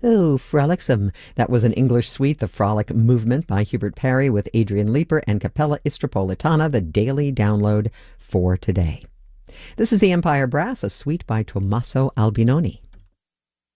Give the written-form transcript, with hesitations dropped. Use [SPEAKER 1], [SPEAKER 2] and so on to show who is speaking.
[SPEAKER 1] Oh, frolicsome. That was an English suite, The Frolic Movement by Hubert Parry with Adrian Leeper and Capella Istropolitana, the daily download for today. This is the Empire Brass, a suite by Tommaso Albinoni.